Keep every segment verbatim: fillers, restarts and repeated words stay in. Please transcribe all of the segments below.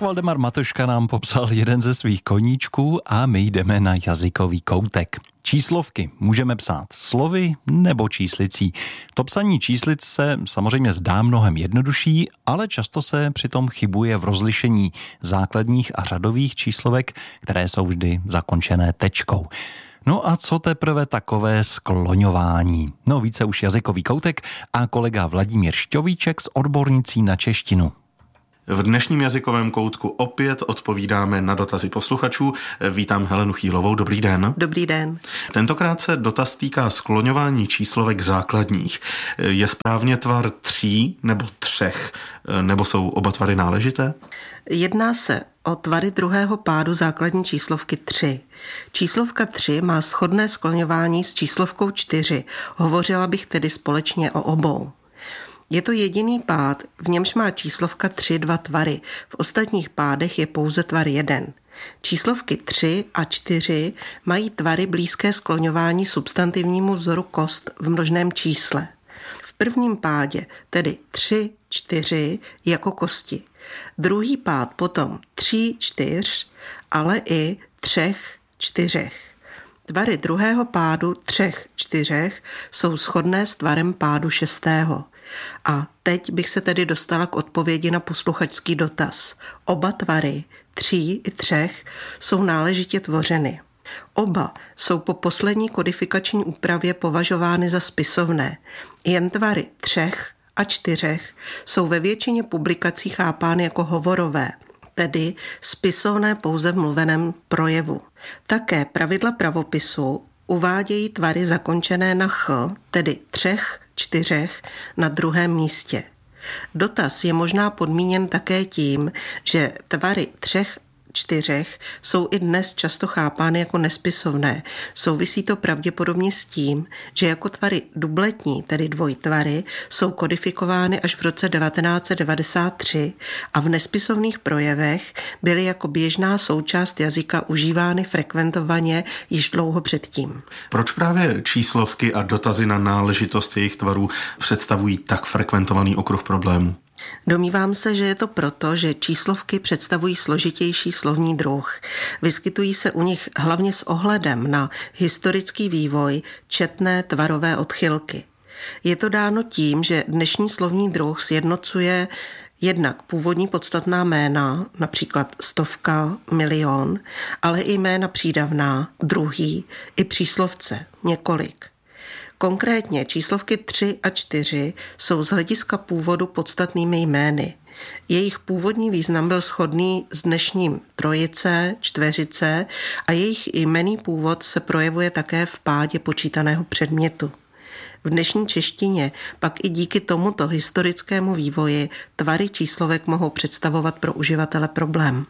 Valdemar Matoška nám popsal jeden ze svých koníčků a my jdeme na jazykový koutek. Číslovky můžeme psát slovy nebo číslicí. To psaní číslic se samozřejmě zdá mnohem jednodušší, ale často se přitom chybuje v rozlišení základních a řadových číslovek, které jsou vždy zakončené tečkou. No a co teprve takové skloňování? No více už jazykový koutek a kolega Vladimír Šťovíček s odbornicí na češtinu. V dnešním jazykovém koutku opět odpovídáme na dotazy posluchačů. Vítám Helenu Chýlovou, dobrý den. Dobrý den. Tentokrát se dotaz týká skloňování číslovek základních. Je správně tvar tří nebo třech, nebo jsou oba tvary náležité? Jedná se o tvary druhého pádu základní číslovky tři. Číslovka tři má shodné skloňování s číslovkou čtyři. Hovořila bych tedy společně o obou. Je to jediný pád, v němž má číslovka tři dva tvary. V ostatních pádech je pouze tvar jeden. Číslovky tři a čtyři mají tvary blízké skloňování substantivnímu vzoru kost v množném čísle. V prvním pádě tedy tři, čtyři jako kosti. Druhý pád potom tří, čtyř, ale i třech, čtyřech. Tvary druhého pádu třech, čtyřech jsou shodné s tvarem pádu šestého. A teď bych se tedy dostala k odpovědi na posluchačský dotaz. Oba tvary, tří i třech, jsou náležitě tvořeny. Oba jsou po poslední kodifikační úpravě považovány za spisovné. Jen tvary třech a čtyřech jsou ve většině publikací chápány jako hovorové, tedy spisovné pouze v mluveném projevu. Také pravidla pravopisu uvádějí tvary zakončené na ch, tedy třech, čtyřech na druhém místě. Dotaz je možná podmíněn také tím, že tvary třech, čtyřech jsou i dnes často chápány jako nespisovné. Souvisí to pravděpodobně s tím, že jako tvary dubletní, tedy dvojtvary, jsou kodifikovány až v roce devatenáct set devadesát tři a v nespisovných projevech byly jako běžná součást jazyka užívány frekventovaně již dlouho předtím. Proč právě číslovky a dotazy na náležitost jejich tvarů představují tak frekventovaný okruh problémů? Domnívám se, že je to proto, že číslovky představují složitější slovní druh. Vyskytují se u nich hlavně s ohledem na historický vývoj četné tvarové odchylky. Je to dáno tím, že dnešní slovní druh sjednocuje jednak původní podstatná jména, například stovka, milion, ale i jména přídavná, druhý, i příslovce, několik. Konkrétně číslovky tři a čtyři jsou z hlediska původu podstatnými jmény. Jejich původní význam byl shodný s dnešním trojice, čtveřice a jejich jmenný původ se projevuje také v pádě počítaného předmětu. V dnešní češtině pak i díky tomuto historickému vývoji tvary číslovek mohou představovat pro uživatele problém.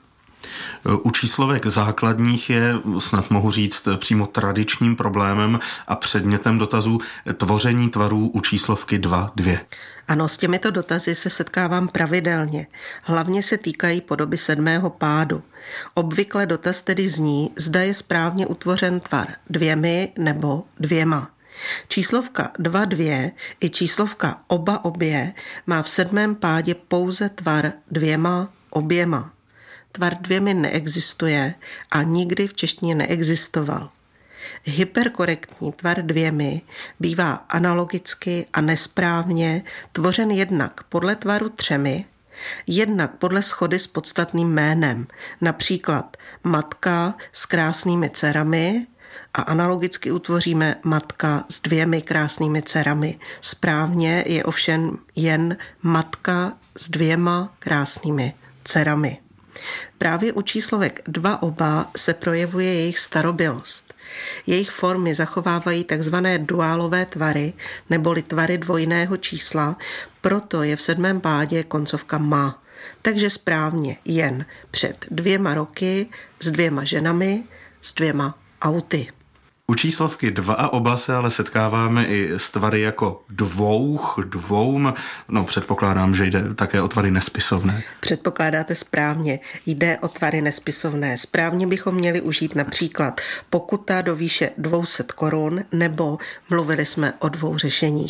U číslovek základních je, snad mohu říct, přímo tradičním problémem a předmětem dotazů tvoření tvarů u číslovky dva, dvě. Ano, s těmito dotazy se setkávám pravidelně. Hlavně se týkají podoby sedmého pádu. Obvykle dotaz tedy zní, zda je správně utvořen tvar dvěmi nebo dvěma. Číslovka dva dvě i číslovka oba obě má v sedmém pádě pouze tvar dvěma oběma. Tvar dvěmi neexistuje a nikdy v češtině neexistoval. Hyperkorektní tvar dvěmi bývá analogicky a nesprávně tvořen jednak podle tvaru třemi, jednak podle shody s podstatným jménem, například matka s krásnými dcerami a analogicky utvoříme matka s dvěmi krásnými dcerami. Správně je ovšem jen matka s dvěma krásnými dcerami. Právě u číslovek dva oba se projevuje jejich starobylost. Jejich formy zachovávají takzvané duálové tvary neboli tvary dvojného čísla, proto je v sedmém pádě koncovka ma. Takže správně jen před dvěma roky s dvěma ženami, s dvěma auty. U číslovky dva a oba se ale setkáváme i s tvary jako dvouch, dvoum. No, předpokládám, že jde také o tvary nespisovné. Předpokládáte správně. Jde o tvary nespisovné. Správně bychom měli užít například pokuta do výše dvě stě korun nebo mluvili jsme o dvou řešeních.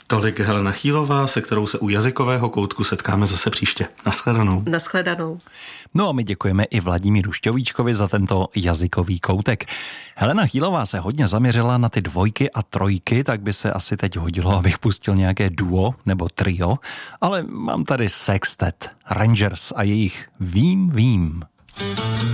Tolik Helena Chýlová, se kterou se u jazykového koutku setkáme zase příště. Naschledanou. Naschledanou. No a my děkujeme i Vladimíru Šťovíčkovi za tento jazykový koutek. Helena Chýlová se hodně zaměřila na ty dvojky a trojky, tak by se asi teď hodilo, abych pustil nějaké duo nebo trio, ale mám tady sextet, Rangers a jejich Vím, vím.